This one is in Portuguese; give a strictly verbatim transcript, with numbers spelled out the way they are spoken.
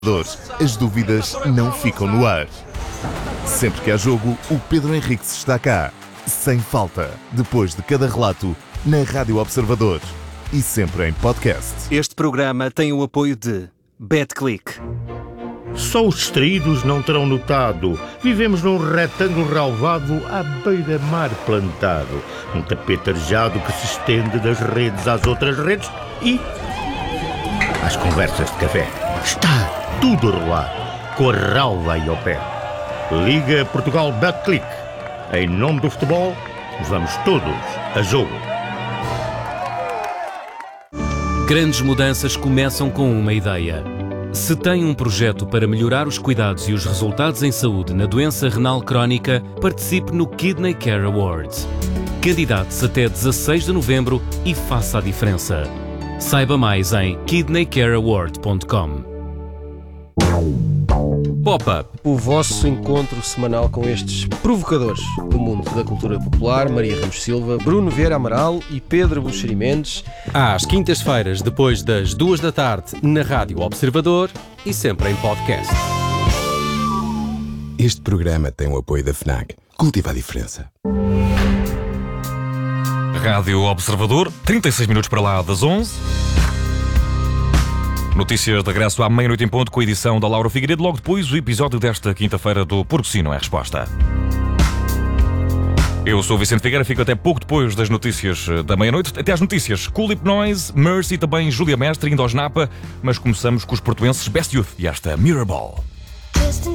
As dúvidas não ficam no ar. Sempre que há jogo, o Pedro Henriques está cá, sem falta, depois de cada relato, na Rádio Observador e sempre em podcast. Este programa tem o apoio de BetClick. Só os distraídos não terão notado. Vivemos num retângulo relvado à beira-mar plantado. Um tapete arejado que se estende das redes às outras redes e às conversas de café. Está tudo a rolar, com a relva aí ao pé. Liga Portugal BetClick. Em nome do futebol, vamos todos a jogo. Grandes mudanças começam com uma ideia. Se tem um projeto para melhorar os cuidados e os resultados em saúde na doença renal crónica, participe no Kidney Care Awards. Candidate-se até dezasseis de novembro e faça a diferença. Saiba mais em kidney care award ponto com. Pop-Up, o vosso encontro semanal com estes provocadores do mundo da cultura popular, Maria Ramos Silva, Bruno Vieira Amaral e Pedro Buxeri Mendes. Às quintas-feiras, depois das duas da tarde, na Rádio Observador e sempre em podcast. Este programa tem o apoio da FNAC. Cultiva a diferença. Rádio Observador, trinta e seis minutos para lá das onze. Notícias de regresso à meia-noite em ponto com a edição da Laura Figueiredo. Logo depois, o episódio desta quinta-feira do Porque Sim Não É Resposta. Eu sou o Vicente Figueira, fico até pouco depois das notícias da meia-noite. Até às notícias. Coolip Noise, Mercy, também Júlia Mestre, Indosnapa. Mas começamos com os portuenses Best Youth e esta Mirrorball.